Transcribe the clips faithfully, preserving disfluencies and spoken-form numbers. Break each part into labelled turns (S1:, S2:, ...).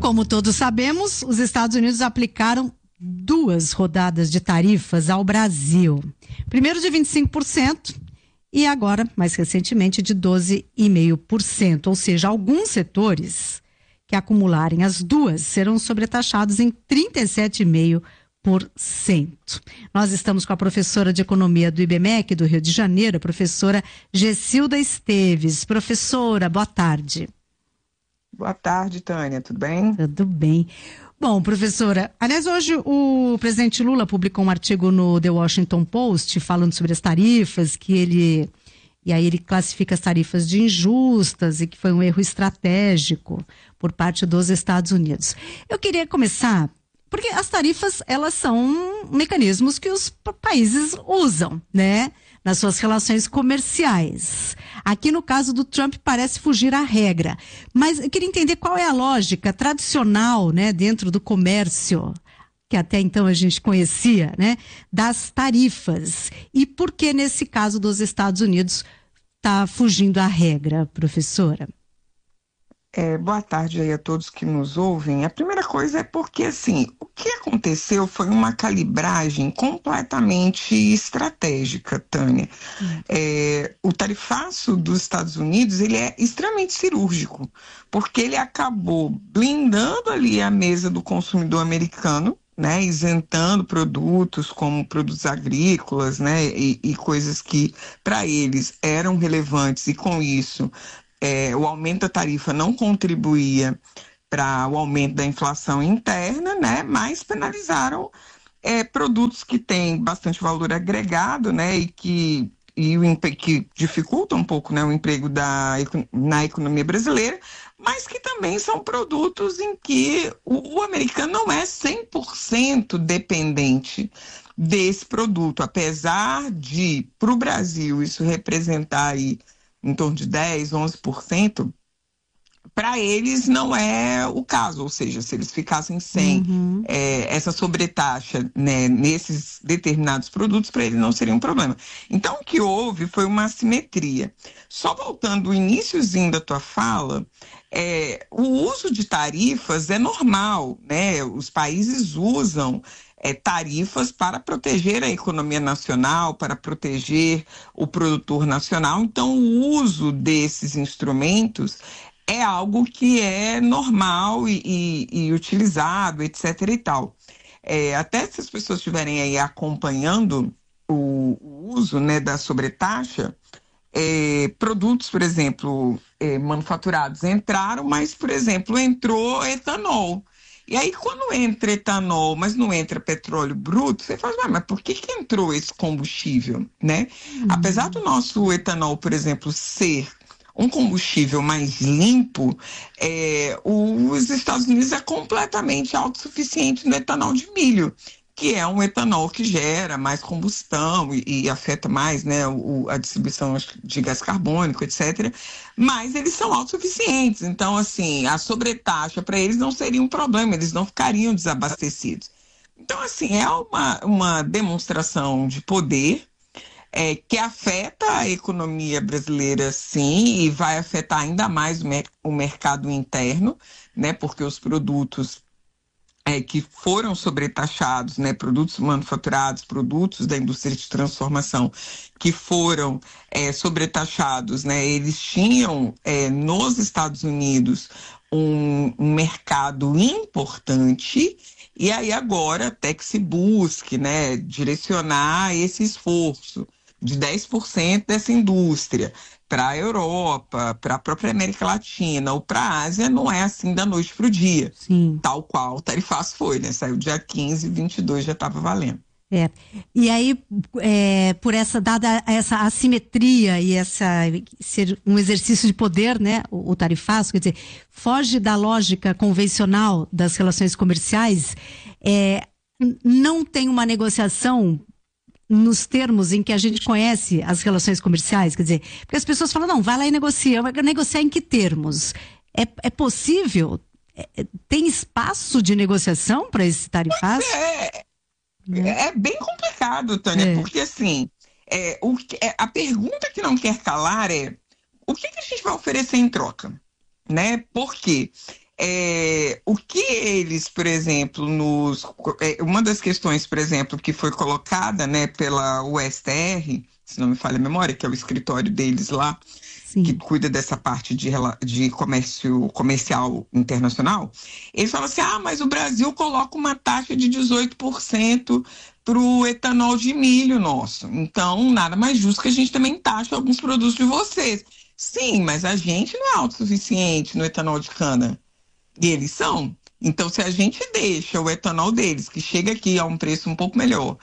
S1: Como todos sabemos, os Estados Unidos aplicaram duas rodadas de tarifas ao Brasil. Primeiro de vinte e cinco por cento e agora, mais recentemente, de doze vírgula cinco por cento. Ou seja, alguns setores que acumularem as duas serão sobretaxados em trinta e sete vírgula cinco por cento. Nós estamos com a professora de Economia do I B M E C do Rio de Janeiro, a professora Gessilda Esteves. Professora, boa tarde.
S2: Boa tarde, Tânia, tudo bem?
S1: Tudo bem. Bom, professora, aliás, hoje o presidente Lula publicou um artigo no The Washington Post falando sobre as tarifas, que ele, e aí ele classifica as tarifas de injustas e que foi um erro estratégico por parte dos Estados Unidos. Eu queria começar, porque as tarifas, elas são mecanismos que os países usam, né? Nas suas relações comerciais. Aqui no caso do Trump parece fugir à regra, mas eu queria entender qual é a lógica tradicional, né, dentro do comércio, que até então a gente conhecia, né, das tarifas, e por que nesse caso dos Estados Unidos está fugindo à regra, professora?
S2: É, boa tarde aí a todos que nos ouvem. A primeira coisa é porque, assim, o que aconteceu foi uma calibragem completamente estratégica, Tânia. Hum. É, o tarifaço dos Estados Unidos, ele é extremamente cirúrgico, porque ele acabou blindando ali a mesa do consumidor americano, né, isentando produtos como produtos agrícolas, né, e, e coisas que para eles eram relevantes, e com isso É, o aumento da tarifa não contribuía para o aumento da inflação interna, né? Mas penalizaram é, produtos que têm bastante valor agregado, né? E que, e o, que dificultam um pouco, né, o emprego da, na economia brasileira, mas que também são produtos em que o, o americano não é cem por cento dependente desse produto, apesar de, para o Brasil, isso representar aí em torno de dez, onze por cento, para eles não é o caso, ou seja, se eles ficassem sem uhum. é, essa sobretaxa, né, nesses determinados produtos, para eles não seria um problema. Então, o que houve foi uma assimetria. Só voltando ao iniciozinho da tua fala, é, o uso de tarifas é normal, né? Os países usam É, tarifas para proteger a economia nacional, para proteger o produtor nacional. Então, o uso desses instrumentos é algo que é normal e, e, e utilizado, etc e tal. É, até se as pessoas estiverem aí acompanhando o, o uso, né, da sobretaxa, é, produtos, por exemplo, é, manufaturados entraram, mas, por exemplo, entrou etanol. E aí, quando entra etanol, mas não entra petróleo bruto, você fala, ah, mas por que que entrou esse combustível, né? Uhum. Apesar do nosso etanol, por exemplo, ser um combustível mais limpo, é, os Estados Unidos é completamente autossuficiente no etanol de milho, que é um etanol que gera mais combustão e, e afeta mais, né, o, a distribuição de gás carbônico, etcétera. Mas eles são autossuficientes, então, assim, a sobretaxa para eles não seria um problema, eles não ficariam desabastecidos. Então, assim, é uma, uma demonstração de poder é, que afeta a economia brasileira, sim, e vai afetar ainda mais o, mer- o mercado interno, né, porque os produtos É, que foram sobretaxados, né, produtos manufaturados, produtos da indústria de transformação que foram é, sobretaxados, né, eles tinham é, nos Estados Unidos um, um mercado importante, e aí agora até que se busque, né, direcionar esse esforço de dez por cento dessa indústria para a Europa, para a própria América Latina ou para a Ásia, não é assim da noite para o dia.
S1: Sim.
S2: Tal qual o tarifaço foi, né? Saiu dia quinze, vinte e dois já estava valendo.
S1: É. E aí, é, por essa, dada essa assimetria e essa ser um exercício de poder, né, o, o tarifaço, quer dizer, foge da lógica convencional das relações comerciais, é, não tem uma negociação nos termos em que a gente conhece as relações comerciais, quer dizer, porque as pessoas falam, não, vai lá e negocia, vai negociar em que termos? É, é possível? É, tem espaço de negociação para esse tarifaço?
S2: É, é bem complicado, Tânia, é. porque assim, é, o, é, a pergunta que não quer calar é, o que, que a gente vai oferecer em troca? Né? Porque É, o que eles, por exemplo, nos, é, uma das questões, por exemplo, que foi colocada, né, pela U S T R, se não me falha a memória, que é o escritório deles lá, que
S1: Sim.
S2: cuida dessa parte de, rela- de comércio comercial internacional, eles falam assim, ah, mas o Brasil coloca uma taxa de dezoito por cento para o etanol de milho nosso. Então, nada mais justo que a gente também taxe alguns produtos de vocês. Sim, mas a gente não é autossuficiente no etanol de cana. E eles são. Então, se a gente deixa o etanol deles, que chega aqui a um preço um pouco melhor,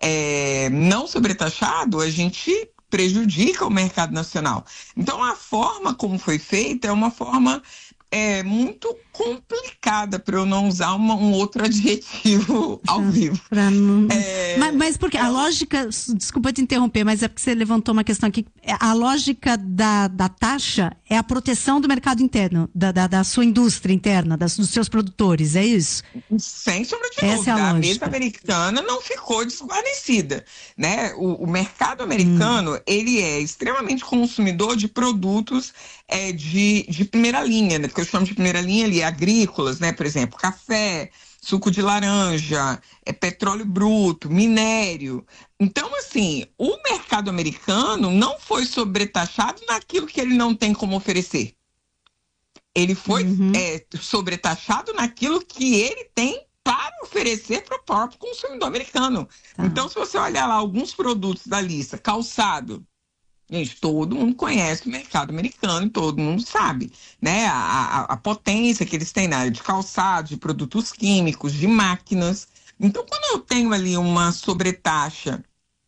S2: é, não sobretaxado, a gente prejudica o mercado nacional. Então, a forma como foi feita é uma forma é, muito complicada, para eu não usar uma- um outro adjetivo ao
S1: Pra-
S2: vivo.
S1: pra não-
S2: É,
S1: Mas, mas porque a
S2: é-
S1: lógica, desculpa te interromper, mas é porque você levantou uma questão aqui. É, a lógica da, da taxa é a proteção do mercado interno, da, da, da sua indústria interna, das- dos seus produtores, é isso?
S2: Sem sombra de
S1: Essa
S2: dúvida,
S1: é a
S2: a mesa
S1: lógica.
S2: americana não ficou desguarnecida, né? O, o mercado americano, ele é extremamente consumidor de produtos é, de, de primeira linha, né? Porque eu chamo de primeira linha ali, agrícolas, né? Por exemplo, café, suco de laranja, é, petróleo bruto, minério. Então, assim, o mercado americano não foi sobretaxado naquilo que ele não tem como oferecer. Ele foi
S1: Uhum.
S2: é, sobretaxado naquilo que ele tem para oferecer para o próprio consumidor americano.
S1: Tá.
S2: Então, se você olhar lá alguns produtos da lista, calçado, gente, todo mundo conhece o mercado americano e todo mundo sabe, né? A, a, a potência que eles têm na área de calçado, de produtos químicos, de máquinas. Então, quando eu tenho ali uma sobretaxa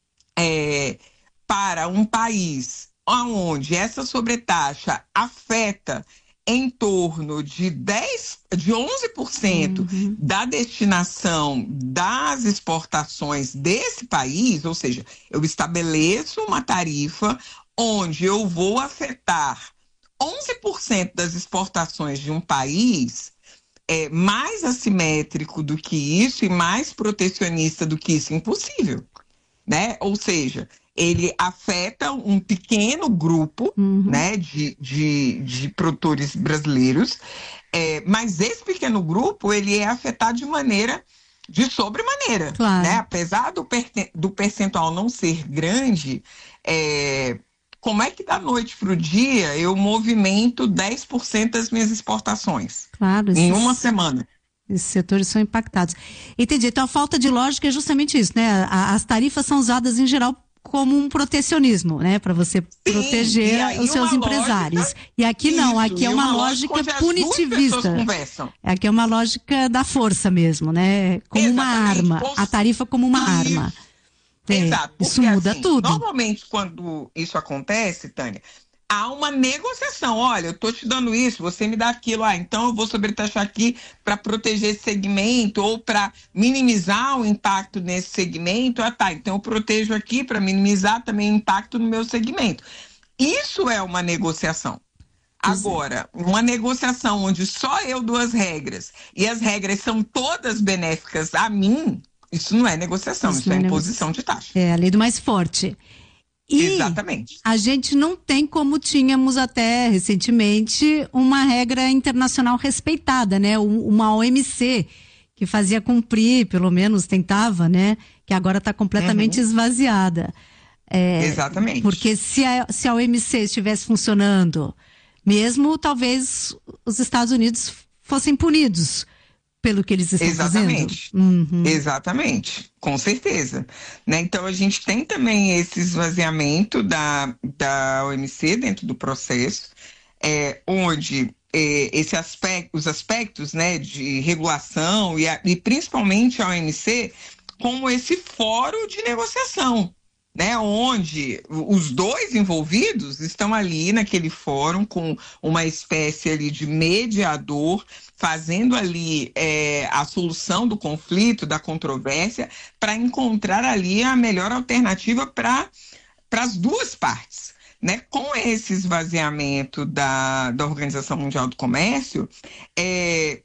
S2: é, para um país onde essa sobretaxa afeta em torno de dez, de onze por cento
S1: Uhum.
S2: da destinação das exportações desse país, ou seja, eu estabeleço uma tarifa onde eu vou afetar onze por cento das exportações de um país, é mais assimétrico do que isso e mais protecionista do que isso, impossível, né? Ou seja, ele afeta um pequeno grupo,
S1: Uhum.
S2: né, de, de, de produtores brasileiros, é, mas esse pequeno grupo, ele é afetado de maneira, de sobremaneira,
S1: Claro.
S2: né? Apesar do, perte- do percentual não ser grande, é, como é que da noite para o dia eu movimento dez por cento das minhas exportações
S1: Claro,
S2: em uma
S1: esses,
S2: semana?
S1: esses setores são impactados. Entendi. Então, a falta de lógica é justamente isso, né? A- As tarifas são usadas em geral como um protecionismo, né? Para você
S2: e
S1: proteger
S2: aí
S1: os seus
S2: uma
S1: empresários.
S2: lógica-
S1: E aqui não,
S2: Isso,
S1: aqui é
S2: e
S1: uma,
S2: uma
S1: lógica,
S2: onde as duas pessoas
S1: punitivista.
S2: conversam.
S1: Aqui é uma lógica da força mesmo, né? Como uma
S2: Exatamente.
S1: arma.
S2: Cons-
S1: A tarifa como uma
S2: Isso.
S1: arma. É,
S2: Exato, porque
S1: isso muda
S2: assim,
S1: tudo.
S2: normalmente quando isso acontece, Tânia, há uma negociação. Olha, eu estou te dando isso, você me dá aquilo. Ah, então eu vou sobretaxar aqui para proteger esse segmento ou para minimizar o impacto nesse segmento. Ah, tá, então eu protejo aqui para minimizar também o impacto no meu segmento. Isso é uma negociação. Agora, uma negociação onde só eu dou as regras e as regras são todas benéficas a mim, isso não é negociação, isso,
S1: não
S2: é
S1: é
S2: imposição
S1: negociação.
S2: de taxa.
S1: É a lei do mais forte. E
S2: Exatamente.
S1: a gente não tem, como tínhamos até recentemente, uma regra internacional respeitada, né? Um- Uma O M C que fazia cumprir, pelo menos tentava, né? Que agora está completamente esvaziada. É,
S2: Exatamente.
S1: Porque se a, se a O M C estivesse funcionando, mesmo talvez os Estados Unidos fossem punidos pelo que eles estão
S2: Exatamente.
S1: fazendo. Uhum.
S2: Exatamente, com certeza. Né? Então, a gente tem também esse esvaziamento da, da O M C dentro do processo, é, onde é, esse aspecto, os aspectos, né, de regulação e, a, e principalmente a O M C como esse fórum de negociação, né, onde os dois envolvidos estão ali naquele fórum com uma espécie ali de mediador, fazendo ali é, a solução do conflito, da controvérsia, para encontrar ali a melhor alternativa para as duas partes. Né? Com esse esvaziamento da, da Organização Mundial do Comércio, é,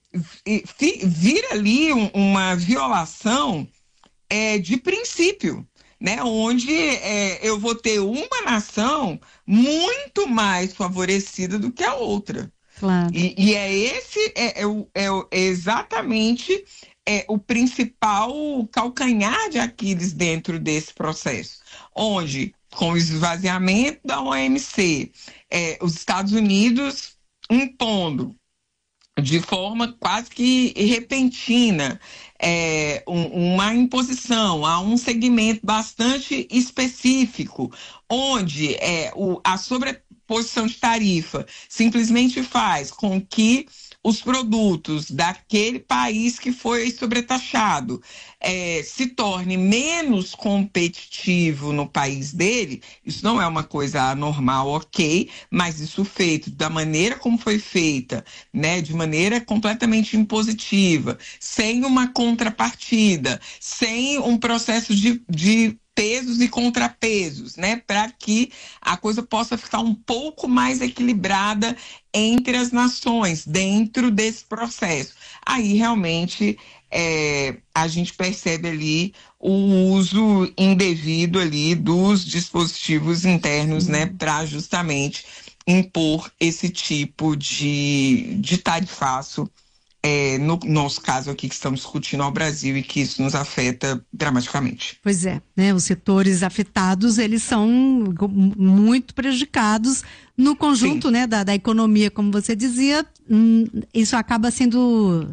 S2: vira ali um, uma violação é, de princípio, né? Onde é, eu vou ter uma nação muito mais favorecida do que a outra.
S1: Claro.
S2: E, e é esse, é, é, o- é o- é exatamente é, o principal calcanhar de Aquiles dentro desse processo, onde, com o esvaziamento da O M C, é, os Estados Unidos impondo de forma quase que repentina, é, um- uma imposição a um segmento bastante específico, onde é, o- a sobreposição de tarifa simplesmente faz com que os produtos daquele país que foi sobretaxado é, se torne menos competitivo no país dele. Isso não é uma coisa anormal, ok, mas isso feito da maneira como foi feita, né, de maneira completamente impositiva, sem uma contrapartida, sem um processo de, de pesos e contrapesos, né, para que a coisa possa ficar um pouco mais equilibrada entre as nações dentro desse processo. Aí realmente é, a gente percebe ali o uso indevido ali dos dispositivos internos, né, para justamente impor esse tipo de, de tarifaço, é, no nosso caso aqui que estamos discutindo ao Brasil e que isso nos afeta dramaticamente.
S1: Pois é, né? Os setores afetados, eles são go- muito prejudicados no conjunto,
S2: Sim,
S1: né, da, da economia, como você dizia, hum, isso acaba sendo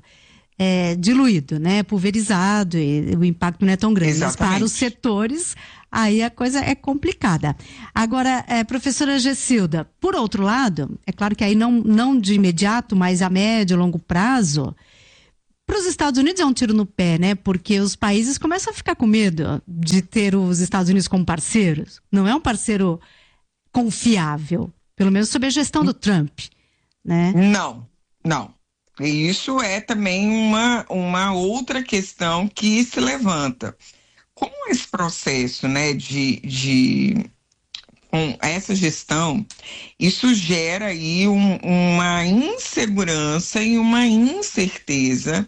S1: é, diluído, né, pulverizado, e o impacto não é tão grande, mas para os
S2: exatamente.
S1: setores, aí a coisa é complicada. Agora, é, professora Gessilda, por outro lado, é claro que aí não, não de imediato, mas a médio e longo prazo, para os Estados Unidos é um tiro no pé, né? Porque os países começam a ficar com medo de ter os Estados Unidos como parceiros. Não é um parceiro confiável, pelo menos sob a gestão do Trump, né?
S2: Não, não. E isso é também uma, uma outra questão que se levanta. Com esse processo, né, de, de com essa gestão, isso gera aí um- uma insegurança e uma incerteza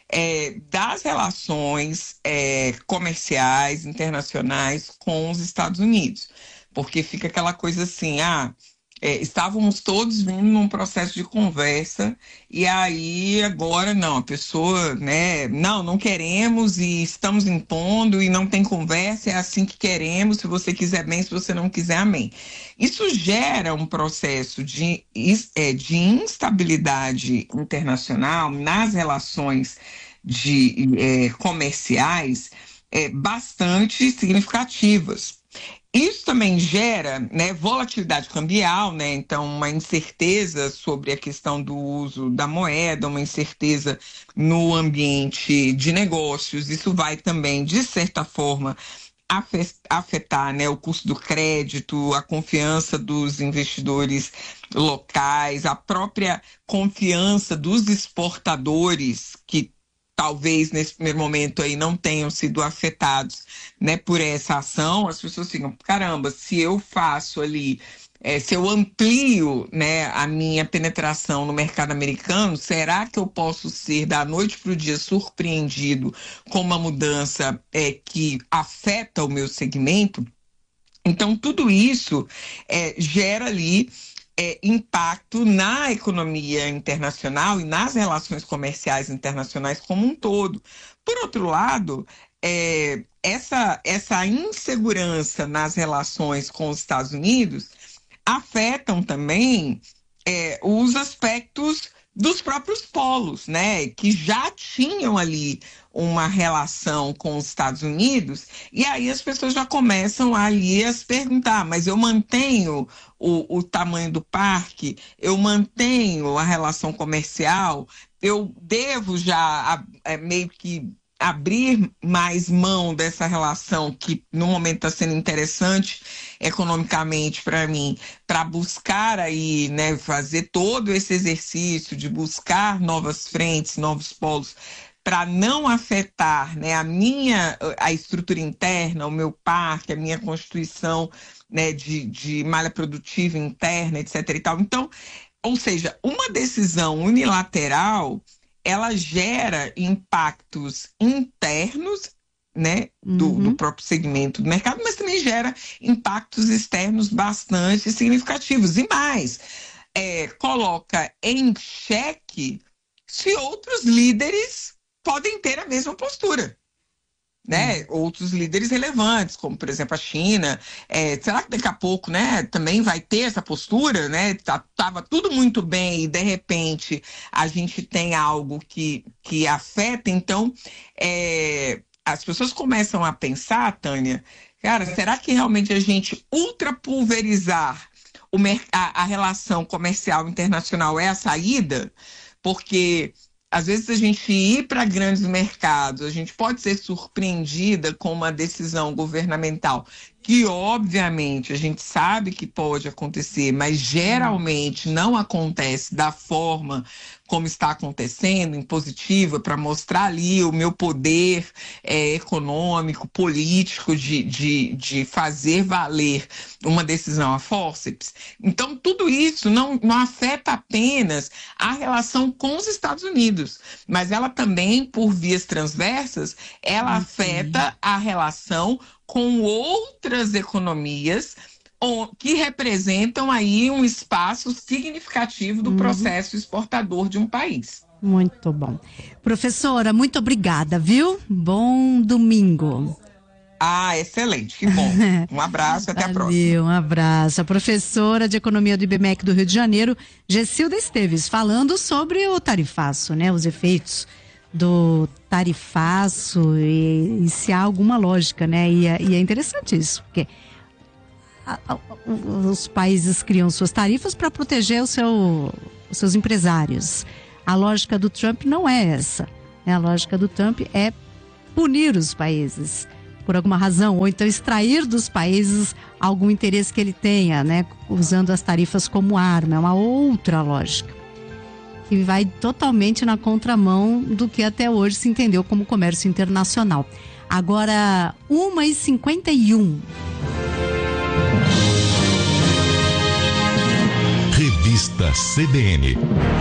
S2: é, das relações é, comerciais internacionais com os Estados Unidos, porque fica aquela coisa assim, ah, é, estávamos todos vindo num processo de conversa e aí agora não, a pessoa, né, não, não queremos e estamos impondo e não tem conversa, é assim que queremos, se você quiser bem, se você não quiser, amém. Isso gera um processo de, is- é, de instabilidade internacional nas relações de, é, comerciais é, bastante significativas. Isso também gera, né, volatilidade cambial, né? Então, uma incerteza sobre a questão do uso da moeda, uma incerteza no ambiente de negócios. Isso vai também, de certa forma, afe- afetar, né, o custo do crédito, a confiança dos investidores locais, a própria confiança dos exportadores que talvez nesse primeiro momento aí não tenham sido afetados, né, por essa ação. As pessoas ficam, caramba, se eu faço ali, é, se eu amplio, né, a minha penetração no mercado americano, será que eu posso ser da noite para o dia surpreendido com uma mudança é, que afeta o meu segmento? Então, tudo isso é, gera ali é, impacto na economia internacional e nas relações comerciais internacionais como um todo. Por outro lado, é, essa, essa insegurança nas relações com os Estados Unidos afetam também é, os aspectos dos próprios polos, né, que já tinham ali uma relação com os Estados Unidos, e aí as pessoas já começam ali a se perguntar, mas eu mantenho o, o tamanho do parque, eu mantenho a relação comercial, eu devo já é, meio que abrir mais mão dessa relação que no momento está sendo interessante economicamente para mim, para buscar aí, né, fazer todo esse exercício de buscar novas frentes, novos polos, para não afetar, né, a minha a estrutura interna, o meu parque, a minha constituição, né, de, de malha produtiva interna, etc e tal. Então, ou seja, uma decisão unilateral, ela gera impactos internos, né, do, do
S1: Uhum.
S2: próprio segmento do mercado, mas também gera impactos externos bastante significativos. E mais, é, coloca em xeque se outros líderes podem ter a mesma postura. Né? Hum. Outros líderes relevantes, como por exemplo a China, é, será que daqui a pouco, né, também vai ter essa postura, né? Tá, tava tudo muito bem e de repente a gente tem algo que, que afeta, então é, as pessoas começam a pensar, Tânia, cara, será que realmente a gente ultrapulverizar o, a, a relação comercial internacional é a saída? Porque às vezes a gente ir para grandes mercados, a gente pode ser surpreendida com uma decisão governamental que, obviamente, a gente sabe que pode acontecer, mas geralmente não acontece da forma como está acontecendo, em positiva, para mostrar ali o meu poder é, econômico, político, de, de, de fazer valer uma decisão a fórceps. Então, tudo isso não, não afeta apenas a relação com os Estados Unidos, mas ela também, por vias transversas, ela uhum. afeta a relação com outras economias que representam aí um espaço significativo do uhum. processo exportador de um país.
S1: Muito bom. Professora, muito obrigada, viu? Bom domingo.
S2: Ah, excelente, que bom. Um abraço, até Valeu, a próxima.
S1: Um abraço. A professora de Economia do I B M E C do Rio de Janeiro, Gessilda Esteves, falando sobre o tarifaço, né? Os efeitos do tarifaço e, e se há alguma lógica, né? E é, e é interessante isso, porque a, a, os países criam suas tarifas para proteger o seu, os seus empresários. A lógica do Trump não é essa, né? A lógica do Trump é punir os países por alguma razão, ou então extrair dos países algum interesse que ele tenha, né? Usando as tarifas como arma. É uma outra lógica que vai totalmente na contramão do que até hoje se entendeu como comércio internacional. Agora, uma e cinquenta e um.
S3: Revista C B N.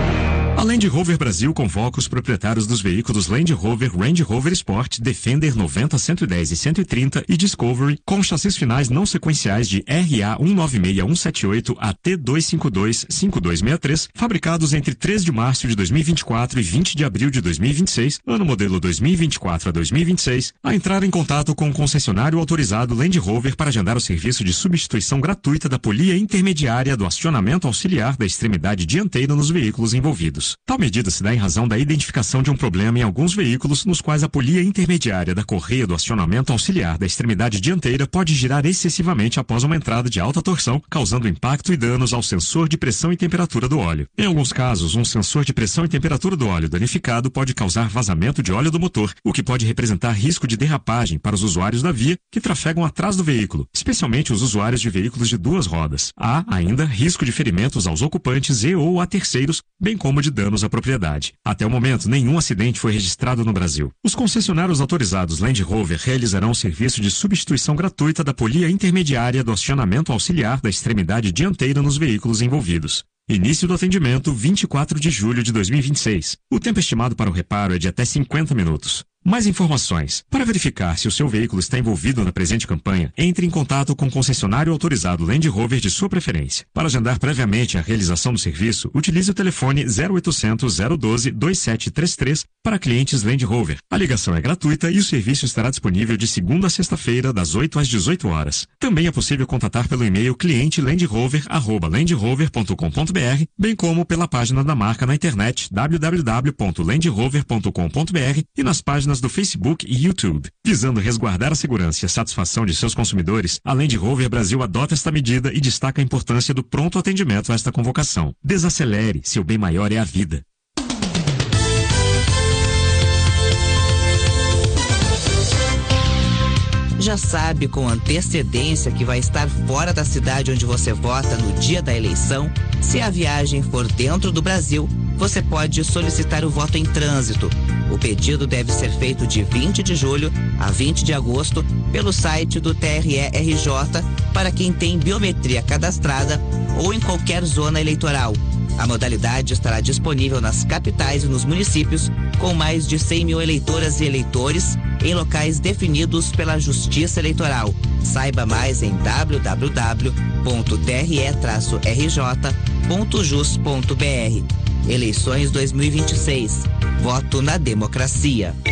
S3: A Land Rover Brasil convoca os proprietários dos veículos Land Rover, Range Rover Sport, Defender noventa, cento e dez e cento e trinta e Discovery com chassis finais não sequenciais de R A um nove seis um sete oito a T dois cinco dois cinco dois seis três, fabricados entre três de março de dois mil e vinte e quatro e vinte de abril de dois mil e vinte e seis, ano modelo dois mil e vinte e quatro a dois mil e vinte e seis, a entrar em contato com o concessionário autorizado Land Rover para agendar o serviço de substituição gratuita da polia intermediária do acionamento auxiliar da extremidade dianteira nos veículos envolvidos. Tal medida se dá em razão da identificação de um problema em alguns veículos nos quais a polia intermediária da correia do acionamento auxiliar da extremidade dianteira pode girar excessivamente após uma entrada de alta torção, causando impacto e danos ao sensor de pressão e temperatura do óleo. Em alguns casos, um sensor de pressão e temperatura do óleo danificado pode causar vazamento de óleo do motor, o que pode representar risco de derrapagem para os usuários da via que trafegam atrás do veículo, especialmente os usuários de veículos de duas rodas. Há, ainda, risco de ferimentos aos ocupantes e ou a terceiros, bem como de danos à propriedade. Até o momento, nenhum acidente foi registrado no Brasil. Os concessionários autorizados Land Rover realizarão o serviço de substituição gratuita da polia intermediária do acionamento auxiliar da extremidade dianteira nos veículos envolvidos. Início do atendimento vinte e quatro de julho de dois mil e vinte e seis. O tempo estimado para o reparo é de até cinquenta minutos. Mais informações. Para verificar se o seu veículo está envolvido na presente campanha, entre em contato com o concessionário autorizado Land Rover de sua preferência. Para agendar previamente a realização do serviço, utilize o telefone zero oitocentos, zero doze, dois sete três três para clientes Land Rover. A ligação é gratuita e o serviço estará disponível de segunda a sexta-feira, das oito às dezoito horas. Também é possível contatar pelo e-mail cliente landrover arroba landrover ponto com ponto br, bem como pela página da marca na internet w w w ponto landrover ponto com ponto br e nas páginas do Facebook e YouTube. Visando resguardar a segurança e a satisfação de seus consumidores, a Land Rover Brasil adota esta medida e destaca a importância do pronto atendimento a esta convocação. Desacelere, seu bem maior é a vida.
S4: Já sabe com antecedência que vai estar fora da cidade onde você vota no dia da eleição? Se a viagem for dentro do Brasil, você pode solicitar o voto em trânsito. O pedido deve ser feito de vinte de julho a vinte de agosto pelo site do T R E R J para quem tem biometria cadastrada ou em qualquer zona eleitoral. A modalidade estará disponível nas capitais e nos municípios com mais de cem mil eleitoras e eleitores em locais definidos pela Justiça Eleitoral. Saiba mais em w w w ponto t r e traço r j ponto jus ponto b r. Eleições dois mil e vinte e seis. Voto na democracia.